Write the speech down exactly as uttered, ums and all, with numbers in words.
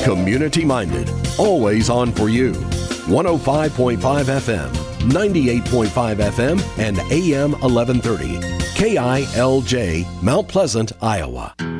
Community-minded, always on for you. one oh five point five F M, ninety-eight point five F M, and A M eleven thirty. K I L J, Mount Pleasant, Iowa.